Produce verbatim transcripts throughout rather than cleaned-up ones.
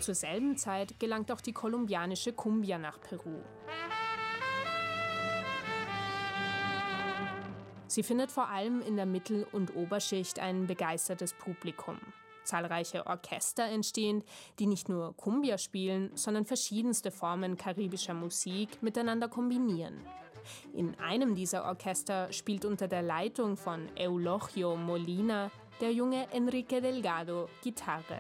Zur selben Zeit gelangt auch die kolumbianische Cumbia nach Peru. Sie findet vor allem in der Mittel- und Oberschicht ein begeistertes Publikum. Zahlreiche Orchester entstehen, die nicht nur Cumbia spielen, sondern verschiedenste Formen karibischer Musik miteinander kombinieren. In einem dieser Orchester spielt unter der Leitung von Eulogio Molina der junge Enrique Delgado Gitarre.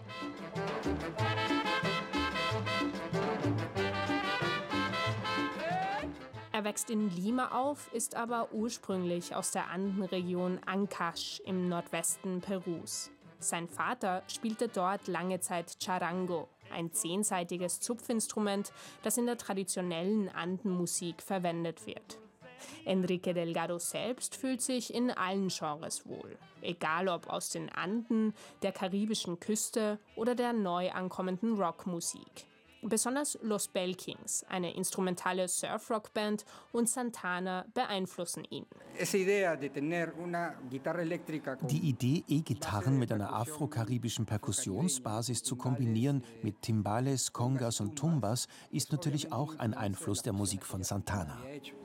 Er wächst in Lima auf, ist aber ursprünglich aus der Andenregion Ancash im Nordwesten Perus. Sein Vater spielte dort lange Zeit Charango, ein zehnsaitiges Zupfinstrument, das in der traditionellen Andenmusik verwendet wird. Enrique Delgado selbst fühlt sich in allen Genres wohl, egal ob aus den Anden, der karibischen Küste oder der neu ankommenden Rockmusik. Besonders Los Bell-Kings, eine instrumentale Surf-Rock-Band, und Santana beeinflussen ihn. Die Idee, E-Gitarren mit einer afro-karibischen Perkussionsbasis zu kombinieren, mit Timbales, Congas und Tumbas, ist natürlich auch ein Einfluss der Musik von Santana.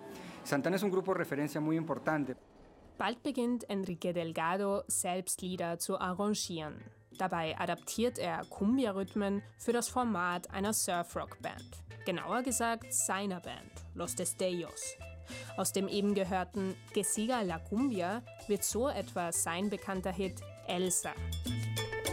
Bald beginnt Enrique Delgado, selbst Lieder zu arrangieren. Dabei adaptiert er Cumbia-Rhythmen für das Format einer Surf-Rock-Band. Genauer gesagt seiner Band, Los Destellos. Aus dem eben gehörten Que siga la Cumbia wird so etwa sein bekannter Hit Elsa.